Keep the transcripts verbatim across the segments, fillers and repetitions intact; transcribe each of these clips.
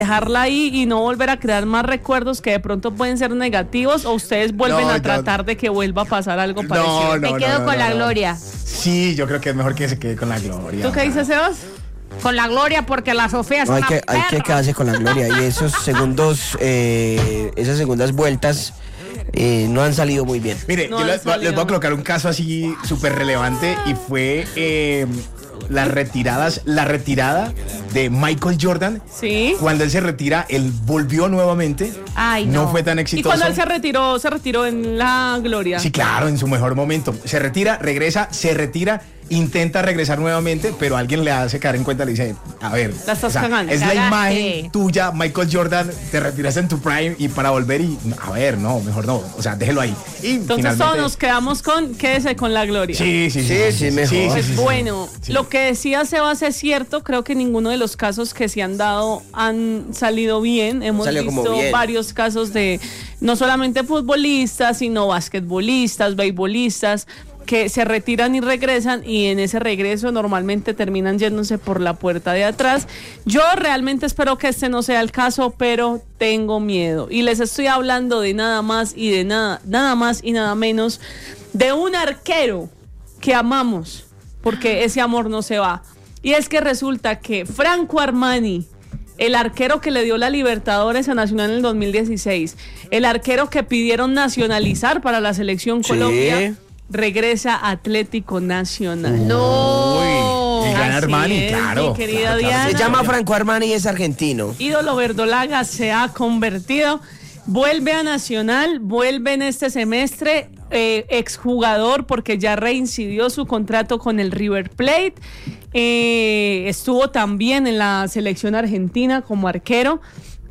dejarla ahí y no volver a crear más recuerdos que de pronto pueden ser negativos, o ustedes vuelven No, a yo- tratar de que vuelva a pasar algo No, parecido? no, Me quedo no, con no, la no. gloria. Sí, yo creo que es mejor que se quede con la gloria. ¿Tú qué dices, Sebas? Con la gloria, porque la Sofía es No, hay una que, hay que perra. quedarse con la gloria. Y esos segundos, eh, esas segundas vueltas eh, no han salido muy bien. Mire, No yo han les, les voy salido. a colocar un caso así súper relevante y fue eh, las retiradas, la retirada de Michael Jordan. Sí. Cuando él se retira, él volvió nuevamente. Ay, no. fue tan Y exitoso. cuando él se retiró, se retiró en la gloria. Sí, claro, en su mejor momento. Se retira, regresa, se retira, intenta regresar nuevamente, pero alguien le hace caer en cuenta, le dice, a ver, La estás cagando. es la Cagaste. imagen tuya, Michael Jordan, te retiraste en tu prime y para volver y, a ver, no, mejor no, o sea, déjelo ahí. Y Entonces finalmente, todos nos quedamos con quédese con la gloria. Sí, sí, sí. Sí, sí, mejor. Pues sí, sí. bueno, Sí. lo que decía Sebas es cierto, creo que ninguno de los casos que se han dado han salido bien. Hemos Salió como visto bien. varios casos de no solamente futbolistas, sino basquetbolistas, beisbolistas, que se retiran y regresan, y en ese regreso normalmente terminan yéndose por la puerta de atrás. Yo realmente espero que este no sea el caso, pero tengo miedo. Y les estoy hablando de nada más y de nada, nada más y nada menos de un arquero que amamos, porque ese amor no se va. Y es que resulta que Franco Armani, el arquero que le dio la Libertadores a Nacional en el dos mil dieciséis, el arquero que pidieron nacionalizar para la selección Sí. Colombia, regresa a Atlético Nacional. No. Uy, el gran Así Armani, es, claro. mi querida claro, claro. Diana. Se llama Franco Armani y es argentino. Ídolo verdolaga se ha convertido, vuelve a Nacional, vuelve en este semestre, eh, exjugador porque ya reincidió su contrato con el River Plate, eh, estuvo también en la selección argentina como arquero,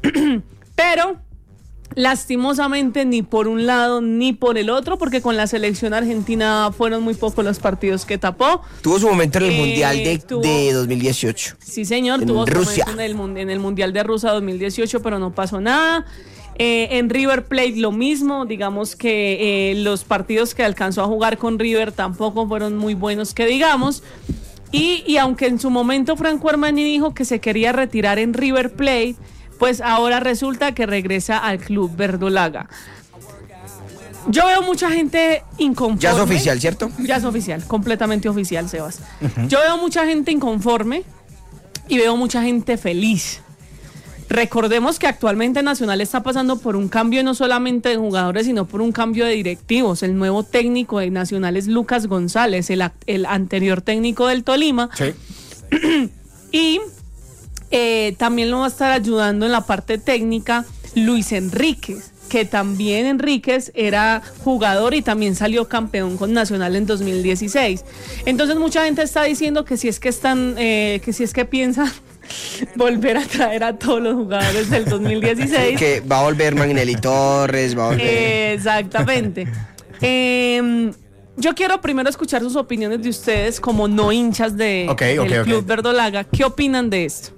pero lastimosamente ni por un lado ni por el otro, porque con la selección argentina fueron muy pocos los partidos que tapó. Tuvo su momento en el Eh, Mundial de, tuvo- de dos mil dieciocho. Sí, señor, En tuvo su Rusia. momento en el, mun- en el Mundial de Rusia dos mil dieciocho, pero no pasó nada. Eh, en River Plate lo mismo, digamos que eh, los partidos que alcanzó a jugar con River tampoco fueron muy buenos que digamos. Y, y aunque en su momento Franco Armani dijo que se quería retirar en River Plate, pues ahora resulta que regresa al club verdolaga. Yo veo mucha gente inconforme. Ya es oficial, ¿cierto? Ya es oficial, completamente oficial, Sebas. Yo veo mucha gente inconforme y veo mucha gente feliz. Recordemos que actualmente Nacional está pasando por un cambio no solamente de jugadores, sino por un cambio de directivos. El nuevo técnico de Nacional es Lucas González, el, act- el anterior técnico del Tolima. Sí. Y eh, también lo va a estar ayudando en la parte técnica Luis Enríquez, que también Enríquez era jugador y también salió campeón con Nacional en dos mil dieciséis. Entonces mucha gente está diciendo que si es que están, eh, que si es que piensan volver a traer a todos los jugadores del dos mil dieciséis. Que va a volver Magnelli Torres, va a volver. Eh, exactamente. Eh, yo quiero primero escuchar sus opiniones de ustedes como no hinchas de, Ok, del ok, ok. Club Verdolaga. ¿Qué opinan de esto?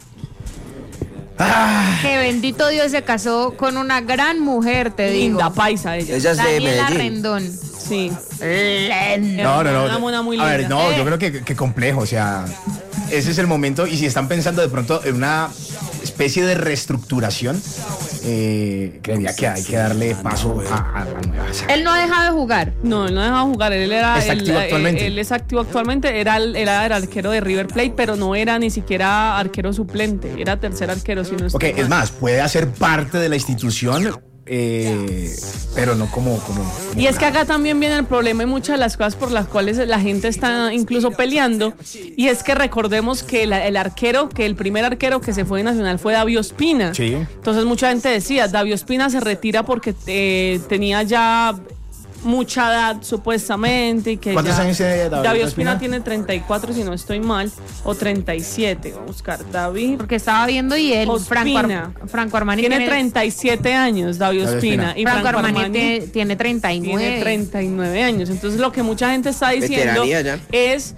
Que bendito Dios se casó con una gran mujer, te digo. Linda paisa ella. Ella es de Daniela Medellín. Rendón. Sí. No, no, no. Una mona muy A ver, linda. no, Eh. yo creo que, que complejo, o sea, ese es el momento y si están pensando de pronto en una especie de reestructuración, eh, creería que hay que darle paso a, a, a nuevas. Él no ha dejado de jugar. No, él no dejaba jugar, él era Está él, activo eh, actualmente. él es activo actualmente, era el, era el arquero de River Plate, pero no era ni siquiera arquero suplente, era tercer arquero, si no Ok, estoy es mal. más, puede hacer parte de la institución, eh, pero no como, como, como Y es que una- acá también viene el problema y muchas de las cosas por las cuales la gente está incluso peleando. Y es que recordemos que la- el arquero, que el primer arquero que se fue de Nacional fue Davio Ospina. Sí. Entonces mucha gente decía, Davio Ospina se retira porque eh, tenía ya mucha edad supuestamente. Y que ¿Cuántos ya- años tiene David David Ospina? Ospina tiene treinta y cuatro, si no estoy mal, o treinta y siete. Voy a buscar, David. Porque estaba viendo y él, Franco, Ospina. Ar- Franco Armani Tiene tiene, treinta y siete años, David David Ospina. Ospina. Y Franco Franco Armani, Armani tiene, tiene treinta y nueve. tiene treinta y nueve años. Entonces lo que mucha gente está diciendo Veteranía ya. es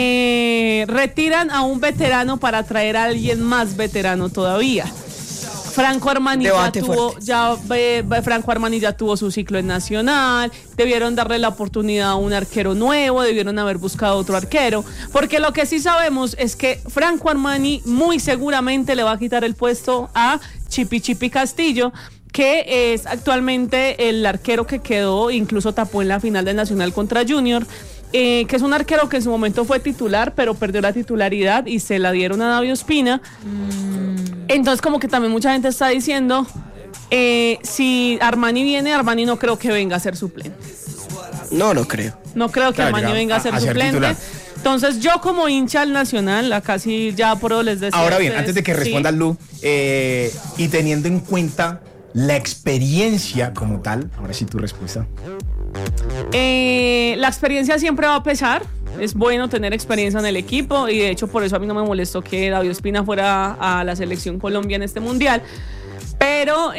eh, retiran a un veterano para traer a alguien más veterano todavía. Franco Armani ya Debate tuvo, fuerte. ya eh, Franco Armani ya tuvo su ciclo en Nacional, debieron darle la oportunidad a un arquero nuevo, debieron haber buscado otro arquero, porque lo que sí sabemos es que Franco Armani muy seguramente le va a quitar el puesto a Chipi Chipi Castillo, que es actualmente el arquero que quedó, incluso tapó en la final del Nacional contra Junior. Eh, que es un arquero que en su momento fue titular, pero perdió la titularidad y se la dieron a David Ospina. Mm. Entonces como que también mucha gente está diciendo, eh, si Armani viene, Armani no creo que venga a ser suplente. No, no creo. No creo que Claro, Armani llega venga a a- ser a ser suplente. titular. Entonces yo como hincha al Nacional, a casi ya por les decía. Ahora bien, ustedes, antes de que sí. responda Lu, eh, y teniendo en cuenta la experiencia como tal, ahora sí tu respuesta. Eh, la experiencia siempre va a pesar. Es bueno tener experiencia en el equipo y de hecho por eso a mí no me molestó que David Ospina fuera a la selección Colombia en este mundial. Pero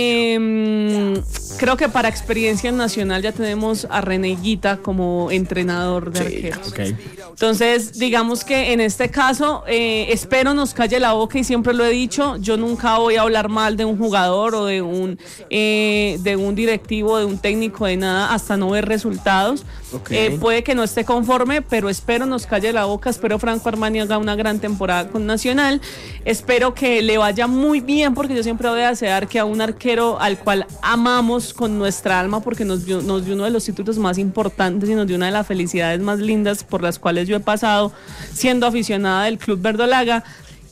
eh, creo que para experiencia nacional ya tenemos a René Higuita como entrenador de Sí, arqueros. Ok. Entonces, digamos que en este caso, eh, espero nos calle la boca y siempre lo he dicho, yo nunca voy a hablar mal de un jugador o de un, eh, de un directivo, de un técnico, de nada, hasta no ver resultados. Ok. Eh, puede que no esté conforme, pero espero nos calle la boca, espero Franco Armani haga una gran temporada con Nacional, espero que le vaya muy bien, porque yo siempre voy a desear que a un arquero al cual amamos con nuestra alma, porque nos dio, nos dio uno de los títulos más importantes y nos dio una de las felicidades más lindas por las cuales yo he pasado siendo aficionada del Club Verdolaga.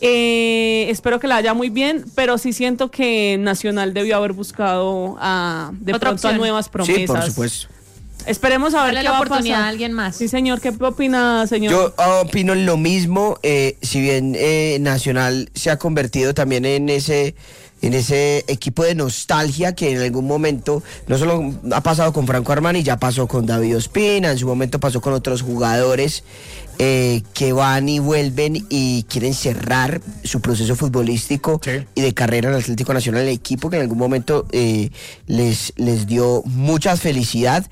Eh, espero que la haya muy bien, pero sí siento que Nacional debió haber buscado a, de Otra pronto a opción. nuevas promesas. Sí, por supuesto. Esperemos a ver Dale qué la va a oportunidad pasar. a alguien más. Sí, señor. ¿Qué opina, señor? Yo ah, opino lo mismo, eh, si bien eh, Nacional se ha convertido también en ese, en ese equipo de nostalgia que en algún momento no solo ha pasado con Franco Armani, ya pasó con David Ospina, en su momento pasó con otros jugadores eh, que van y vuelven y quieren cerrar su proceso futbolístico Sí. y de carrera en el Atlético Nacional, el equipo que en algún momento eh, les, les dio mucha felicidad,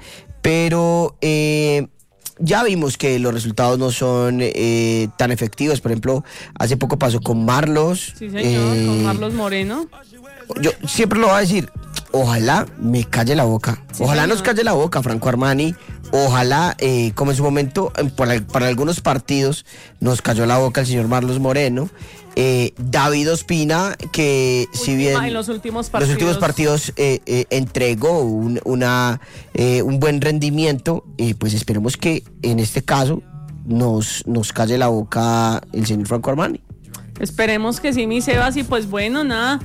pero eh, ya vimos que los resultados no son eh, tan efectivos. Por ejemplo, hace poco pasó con Marlos. Sí, señor. eh, Con Carlos Moreno. Yo siempre lo voy a decir, ojalá me calle la boca. Sí, Ojalá señor. nos calle la boca, Franco Armani. Ojalá, eh, como en su momento, eh, para, para algunos partidos, nos cayó la boca el señor Marlos Moreno. Eh, David Ospina, que si Última- bien en los últimos los partidos. últimos partidos eh, eh, entregó un, una, eh, un buen rendimiento, eh, pues esperemos que en este caso nos, nos calle la boca el señor Franco Armani. Esperemos que sí, mi Sebas, y pues bueno, nada,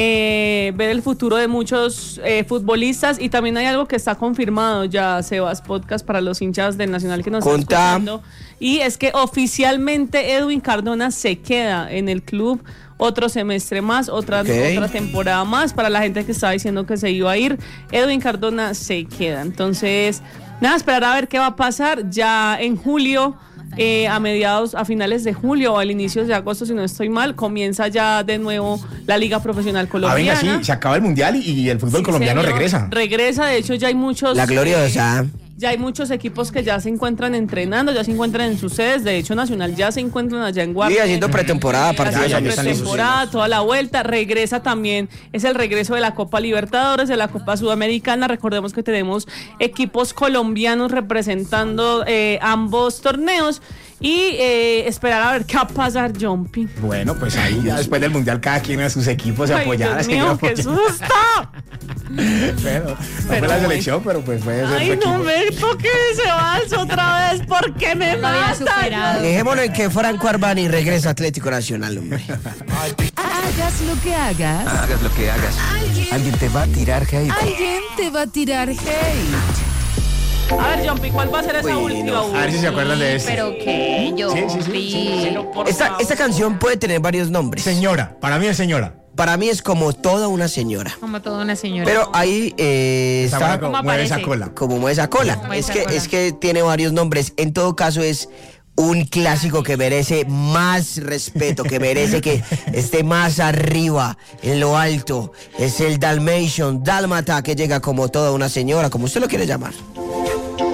eh, ver el futuro de muchos eh, futbolistas, y también hay algo que está confirmado ya, Sebas, podcast para los hinchas del Nacional que nos están Conta. escuchando, y es que oficialmente Edwin Cardona se queda en el club otro semestre más, otra, Ok. otra temporada más. Para la gente que estaba diciendo que se iba a ir, Edwin Cardona se queda. Entonces, nada, esperar a ver qué va a pasar ya en julio. Eh, a mediados, a finales de julio o al inicio de agosto, si no estoy mal, comienza ya de nuevo la Liga Profesional Ah, Colombiana. venga, sí, se acaba el mundial y, y el fútbol Sí, colombiano señor. regresa. Regresa, de hecho ya hay muchos... La gloriosa. Ya hay muchos equipos que ya se encuentran entrenando, ya se encuentran en sus sedes. De hecho, Nacional ya se encuentran allá en Guardia. Y haciendo pretemporada, partidos ya, ya Haciendo están pretemporada, toda la vuelta. Regresa también, es el regreso de la Copa Libertadores, de la Copa Sudamericana. Recordemos que tenemos equipos colombianos representando eh, ambos torneos. Y eh, esperar a ver qué va a pasar, Jumpy. Bueno, pues ahí ya después del mundial cada quien a sus equipos se Ay, apoyará. Dios se mío, apoya. qué susto. Bueno, no fue Pero la bueno. selección, pero pues puede ser Ay, su no equipo. me toques ese vals otra vez, porque me Lo había matan. superado. Dejémoslo en que Franco Armani regresa a Atlético Nacional, hombre. Hagas lo que hagas, Hagas lo que hagas. Alguien te va a tirar hate. alguien te va a tirar hate. A ver, Jumpy, ¿cuál va a ser esa Bueno, última? A ver si se acuerdan de este. Pero qué, yo. Sí, sí, sí, sí, Pero por Esta, favor. esta canción puede tener varios nombres. Señora, para mí es señora. Para mí es como toda una señora. Como toda una señora. Pero ahí eh, Esa está buena ¿Cómo como mueve esa aparece? cola. como mueve esa cola. Mueve Es esa que, cola. es que tiene varios nombres. En todo caso es un clásico que merece más respeto, que merece que esté más arriba, en lo alto. Es el Dalmatian, Dálmata, que llega como toda una señora, como usted lo quiere llamar.